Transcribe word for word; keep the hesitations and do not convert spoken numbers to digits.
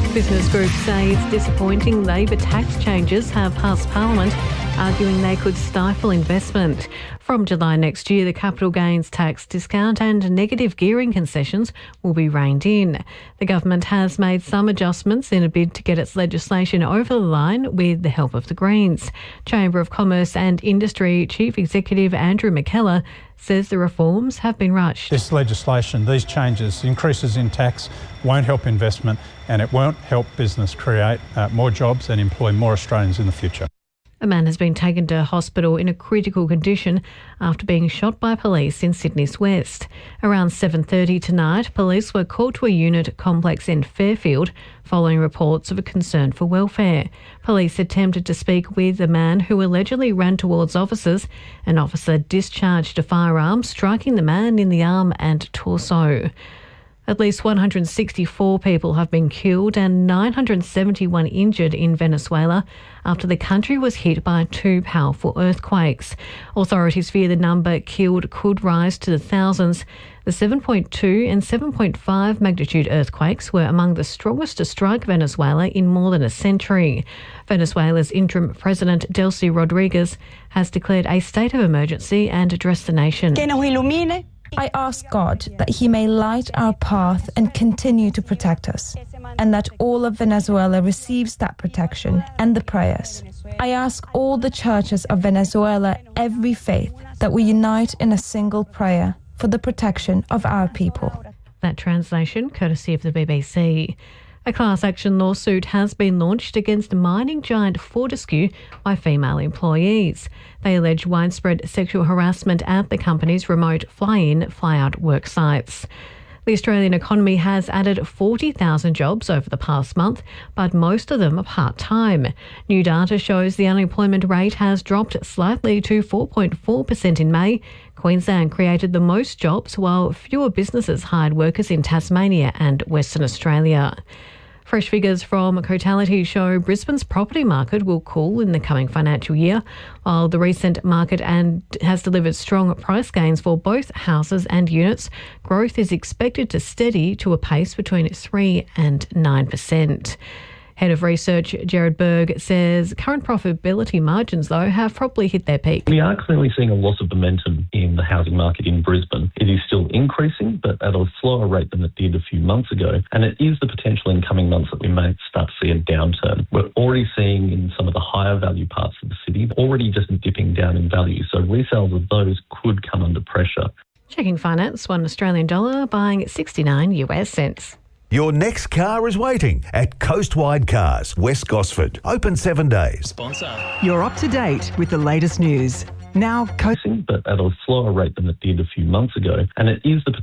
Business groups say it's disappointing Labor tax changes have passed Parliament, arguing they could stifle investment. From July next year, the capital gains tax discount and negative gearing concessions will be reined in. The government has made some adjustments in a bid to get its legislation over the line with the help of the Greens. Chamber of Commerce and Industry Chief Executive Andrew McKellar says the reforms have been rushed. This legislation, these changes, increases in tax, won't help investment and it won't help business create uh, more jobs and employ more Australians in the future. A man has been taken to hospital in a critical condition after being shot by police in Sydney's West. Around seven thirty tonight, police were called to a unit complex in Fairfield following reports of a concern for welfare. Police attempted to speak with a man who allegedly ran towards officers. An officer discharged a firearm, striking the man in the arm and torso. At least one hundred sixty-four people have been killed and nine hundred seventy-one injured in Venezuela after the country was hit by two powerful earthquakes. Authorities fear the number killed could rise to the thousands. The seven point two and seven point five magnitude earthquakes were among the strongest to strike Venezuela in more than a century. Venezuela's interim president, Delcy Rodriguez, has declared a state of emergency and addressed the nation. Que nos ilumine. I ask God that He may light our path and continue to protect us, and that all of Venezuela receives that protection and the prayers. I ask all the churches of Venezuela, every faith, that we unite in a single prayer for the protection of our people. That translation courtesy of the B B C. A class action lawsuit has been launched against mining giant Fortescue by female employees. They allege widespread sexual harassment at the company's remote fly-in, fly-out work sites. The Australian economy has added forty thousand jobs over the past month, but most of them are part-time. New data shows the unemployment rate has dropped slightly to four point four percent in May. Queensland created the most jobs, while fewer businesses hired workers in Tasmania and Western Australia. Fresh figures from Cotality show Brisbane's property market will cool in the coming financial year, while the recent market and has delivered strong price gains for both houses and units. Growth is expected to steady to a pace between three and nine percent. Head of Research Gerard Berg says current profitability margins, though, have probably hit their peak. We are clearly seeing a loss of momentum in the housing market in Brisbane. It is still increasing, but at a slower rate than it did a few months ago, and it is the potential in coming months that we may start to see a downturn. We're already seeing in some of the higher value parts of the city already just dipping down in value, so resales of those could come under pressure. Checking finance, one Australian dollar buying sixty-nine US cents. Your next car is waiting at Coastwide Cars, West Gosford. Open seven days. Sponsor. You're up to date with the latest news. Now, But at a slower rate than it did a few months ago, and it is the